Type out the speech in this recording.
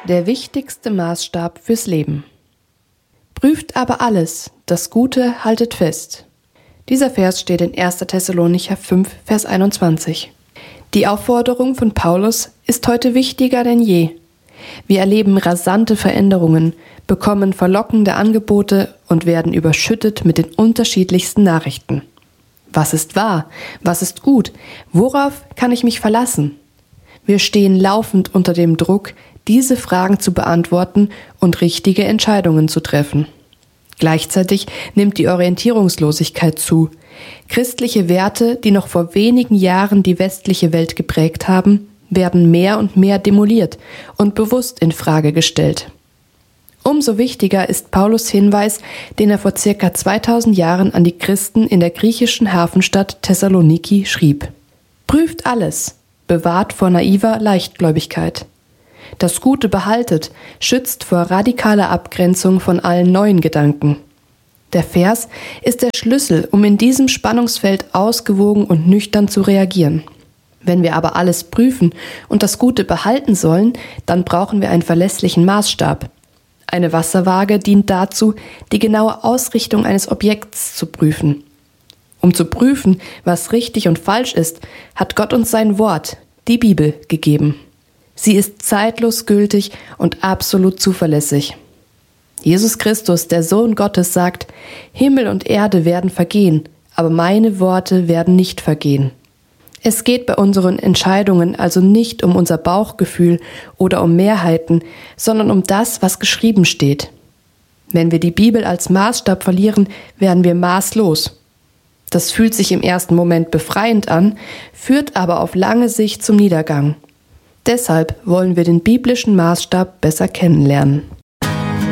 Der wichtigste Maßstab fürs Leben. Prüft aber alles, das Gute haltet fest. Dieser Vers steht in 1. Thessalonicher 5, Vers 21. Die Aufforderung von Paulus ist heute wichtiger denn je. Wir erleben rasante Veränderungen, bekommen verlockende Angebote und werden überschüttet mit den unterschiedlichsten Nachrichten. Was ist wahr? Was ist gut? Worauf kann ich mich verlassen? Wir stehen laufend unter dem Druck, diese Fragen zu beantworten und richtige Entscheidungen zu treffen. Gleichzeitig nimmt die Orientierungslosigkeit zu. Christliche Werte, die noch vor wenigen Jahren die westliche Welt geprägt haben, werden mehr und mehr demoliert und bewusst in Frage gestellt. Umso wichtiger ist Paulus' Hinweis, den er vor ca. 2000 Jahren an die Christen in der griechischen Hafenstadt Thessaloniki schrieb. Prüft alles, bewahrt vor naiver Leichtgläubigkeit. Das Gute behaltet, schützt vor radikaler Abgrenzung von allen neuen Gedanken. Der Vers ist der Schlüssel, um in diesem Spannungsfeld ausgewogen und nüchtern zu reagieren. Wenn wir aber alles prüfen und das Gute behalten sollen, dann brauchen wir einen verlässlichen Maßstab. Eine Wasserwaage dient dazu, die genaue Ausrichtung eines Objekts zu prüfen. Um zu prüfen, was richtig und falsch ist, hat Gott uns sein Wort, die Bibel, gegeben. Sie ist zeitlos gültig und absolut zuverlässig. Jesus Christus, der Sohn Gottes, sagt: Himmel und Erde werden vergehen, aber meine Worte werden nicht vergehen. Es geht bei unseren Entscheidungen also nicht um unser Bauchgefühl oder um Mehrheiten, sondern um das, was geschrieben steht. Wenn wir die Bibel als Maßstab verlieren, werden wir maßlos. Das fühlt sich im ersten Moment befreiend an, führt aber auf lange Sicht zum Niedergang. Deshalb wollen wir den biblischen Maßstab besser kennenlernen.